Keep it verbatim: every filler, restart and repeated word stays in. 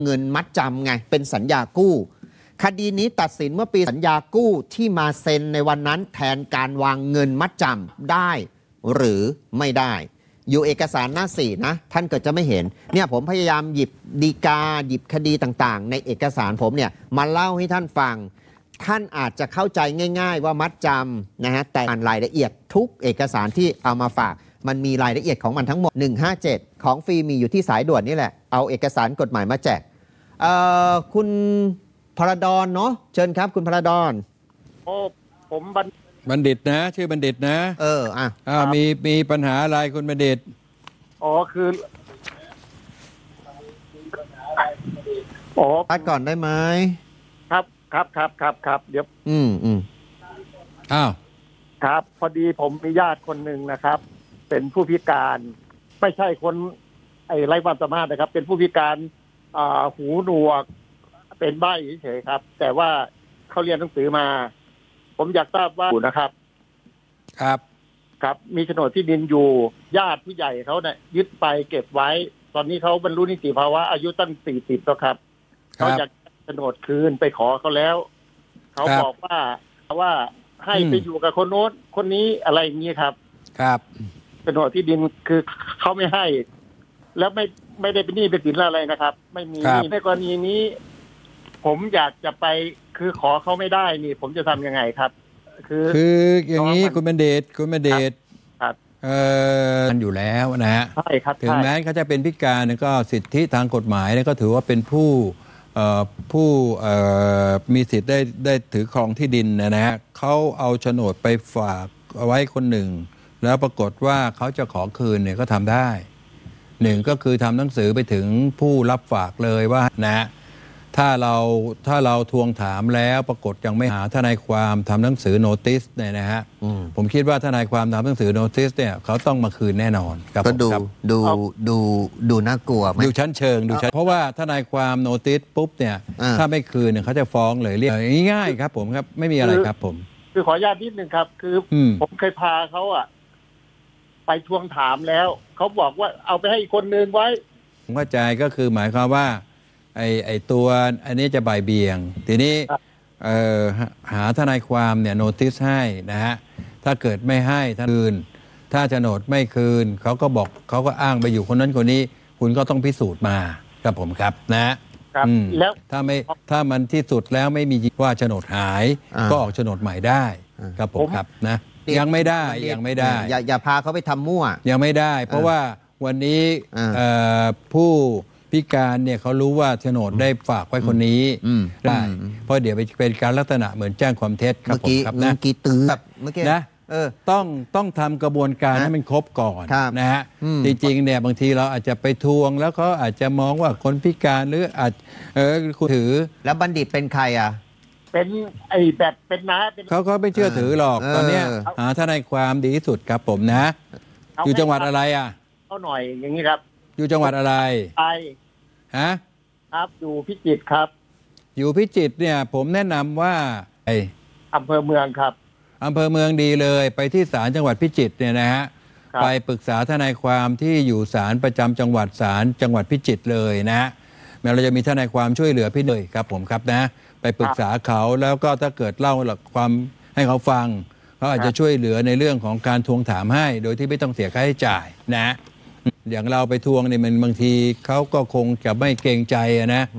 เงินมัดจำไงเป็นสัญญากู้คดีนี้ตัดสินเมื่อปีสัญญากู้ที่มาเซ็นในวันนั้นแทนการวางเงินมัดจำได้หรือไม่ได้อยู่เอกสารหน้าสี่นะท่านเกิดจะไม่เห็นเนี่ยผมพยายามหยิบฎีกาหยิบคดีต่างๆในเอกสารผมเนี่ยมาเล่าให้ท่านฟังท่านอาจจะเข้าใจง่ายๆว่ามัดจำนะฮะแต่อ่านรายละเอียดทุกเอกสารที่เอามาฝากมันมีรายละเอียดของมันทั้งหมดหนึ่งห้าเจ็ดของฟรีมีอยู่ที่สายด่วนนี่แหละเอาเอกสารกฎหมายมาแจกเอ่อคุณพรดรเนาะเชิญครับคุณพรดรโอ้ผมบัณบัณฑิตนะชื่อบัณฑิตนะเอออ่ะอ่ามีมีปัญหาอะไรคุณบัณฑิตอ๋อคืออ๋อพัดก่อนได้ไหมครับครับครับครับครับเดี๋ยวอืมอืมอ้าวครับพอดีผมมีญาติคนหนึ่งนะครับเป็นผู้พิการไม่ใช่คนไอ้ไร้ความสามารถนะครับเป็นผู้พิการอ่าหูหนวกเป็นใบ้เฉยๆครับแต่ว่าเขาเรียนหนังสือมาผมอยากทราบว่านะครับครับครับมีโฉนดที่ดินอยู่ญาติผู้ใหญ่เขาเนี่ยยึดไปเก็บไว้ตอนนี้เขาบรรลุนิติภาวะอายุตั้งสี่สิบแล้วครับเขาอยากโฉนดคืนไปขอเขาแล้วเขาบอกว่าว่าให้ไปอยู่กับคนโน้นคนนี้อะไรอย่างนี้ครับครับโฉนดที่ดินคือเขาไม่ให้ แล้วไม่ไม่ได้เป็นหนี้เป็นสินอะไรนะครับไม่มีในกรณีนี้ ผมอยากจะไปคือขอเขาไม่ได้นี่ผมจะทำยังไงครับคือคืออย่างนี้คุณบัณฑิตคุณบัณฑิตครับเอ่อมันอยู่แล้วนะฮะใช่ครับถึงแม้เขาจะเป็นพิการก็สิทธิทางกฎหมายก็ถือว่าเป็นผู้ผู้มีสิทธิ์ได้ได้ถือครองที่ดินนะฮะเขาเอาโฉนดไปฝากเอาไว้คนหนึ่งแล้วปรากฏว่าเขาจะขอคืนเนี่ยก็ทำได้หนึ่งก็คือทำหนังสือไปถึงผู้รับฝากเลยว่านะถ้าเราถ้าเราทวงถามแล้วปรากฏยังไม่หาทนายความทำหนังสือโนติสเนี่ยนะฮะผมคิดว่าทนายความทำหนังสือโนติสเนี่ยเขาต้องมาคืนแน่นอนก็ดูดูดูดูน่ากลัวไหมดูชั้นเชิงดูชั้นเพราะว่าทนายความโนติสปุ๊บเนี่ยถ้าไม่คืนเนี่ยเขาจะฟ้องเลยเรียกง่ายๆครับผมครับไม่มีอะไรครับผมคือขออนุญาตนิดนึงครับคือผมเคยพาเขาอะไปทวงถามแล้วเขาบอกว่าเอาไปให้อีกคนนึงไว้ผมเข้าใจก็คือหมายความว่าไอ้ไอ้ตัวอันนี้จะบ่ายเบี่ยงทีนี้เอ่อหาทนายความเนี่ยโนติสให้นะฮะถ้าเกิดไม่ให้ท่านคืนถ้าโฉนดไม่คืนเขาก็บอกเขาก็อ้างไปอยู่คนนั้นคนนี้คุณก็ต้องพิสูจน์มาครับผมครับนะครับแล้วถ้าไม่ถ้ามันที่สุดแล้วไม่มีว่าโฉนดหายก็ออกโฉนดใหม่ได้ครับผมครับนะยังไม่ได้ยังไม่ได้อย่าอย่าพาเขาไปทำมั่วยังไม่ได้เพราะว่าวันนี้ผู้พิการเนี่ยเขารู้ว่าโฉนดได้ฝากไว้คนนี้ได้เพราะเดี๋ยวไปเป็นการลักษณะเหมือนแจ้งความเท็จครับผมครับนะเมื่อกี้ตื้อเมื่อกี้นะต้องต้องทำกระบวนการให้มันครบก่อนนะฮะจริงๆเนี่ยบางทีเราอาจจะไปทวงแล้วเขาอาจจะมองว่าคนพิการหรืออาจเออคุณถือแล้วบัณฑิตเป็นใครอ่ะเป็นไอ้แบบเป็นน้าเขาเขาไม่เชื่อถือหรอกตอนนี้หาทนายความดีที่สุดครับผมนะอยู่จังหวัดอะไรอ่ะเขาหน่อยอย่างนี้ครับอยู่จังหวัดอะไรไปฮะครับอยู่พิจิตรครับอยู่พิจิตรเนี่ยผมแนะนำว่าไออำเภอเมืองครับอำเภอเมืองดีเลยไปที่ศาลจังหวัดพิจิตรเนี่ยนะฮะไปปรึกษาทนายความที่อยู่ศาลประจำจังหวัดศาลจังหวัดพิจิตรเลยนะฮะแม้เราจะมีทนายความช่วยเหลือพี่เลยครับผมครับนะไปปรึกษาเขาแล้วก็ถ้าเกิดเล่าความให้เขาฟังเขาอาจจะช่วยเหลือในเรื่องของการทวงถามให้โดยที่ไม่ต้องเสียค่าใช้จ่ายนะอย่างเราไปทวงเนี่ยมันบางทีเขาก็คงจะไม่เกรงใจนะ